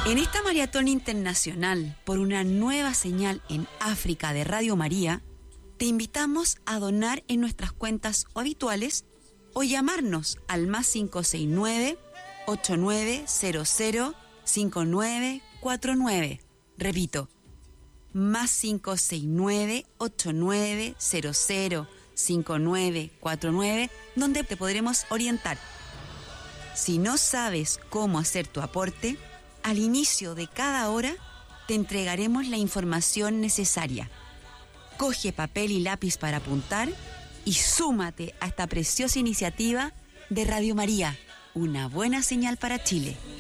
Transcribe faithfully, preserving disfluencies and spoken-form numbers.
En esta maratón internacional por una nueva señal en África de Radio María, te invitamos a donar en nuestras cuentas habituales o llamarnos al más cinco seis nueve, ocho nueve cero cero, cinco nueve cuatro nueve. Repito, más cinco seis nueve, ocho nueve cero cero, cinco nueve cuatro nueve, donde te podremos orientar. Si no sabes cómo hacer tu aporte, al inicio de cada hora te entregaremos la información necesaria. Coge papel y lápiz para apuntar y súmate a esta preciosa iniciativa de Radio María, una buena señal para Chile.